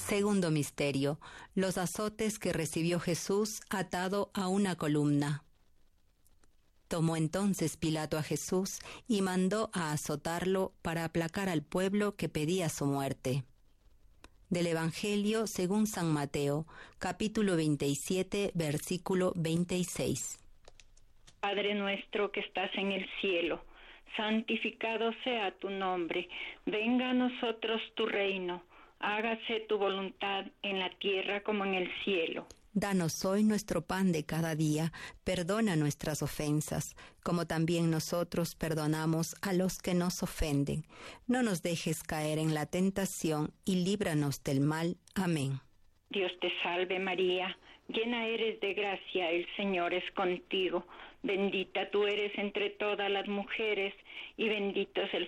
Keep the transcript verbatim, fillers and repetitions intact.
Segundo misterio, los azotes que recibió Jesús atado a una columna. Tomó entonces Pilato a Jesús y mandó a azotarlo para aplacar al pueblo que pedía su muerte. Del Evangelio según San Mateo, capítulo veintisiete, versículo veintiséis. Padre nuestro que estás en el cielo, santificado sea tu nombre. Venga a nosotros tu reino. Hágase tu voluntad en la tierra como en el cielo. Danos hoy nuestro pan de cada día, perdona nuestras ofensas, como también nosotros perdonamos a los que nos ofenden. No nos dejes caer en la tentación y líbranos del mal. Amén. Dios te salve María, llena eres de gracia, el Señor es contigo. Bendita tú eres entre todas las mujeres, y bendito es el